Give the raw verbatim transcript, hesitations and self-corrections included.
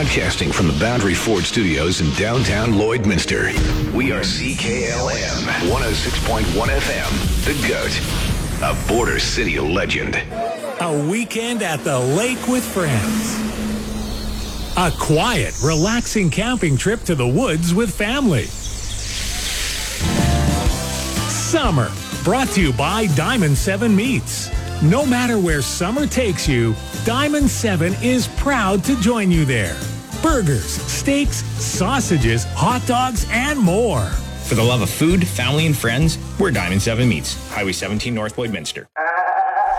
Broadcasting from the Boundary Ford Studios in downtown Lloydminster. We are C K L M one oh six point one F M, The Goat, a Border City legend. A weekend at the lake with friends. A quiet, relaxing camping trip to the woods with family. Summer, brought to you by Diamond seven Meats. No matter where summer takes you, Diamond seven is proud to join you there. Burgers, steaks, sausages, hot dogs, and more. For the love of food, family, and friends, we're Diamond seven Meats. Highway seventeen North Lloydminster.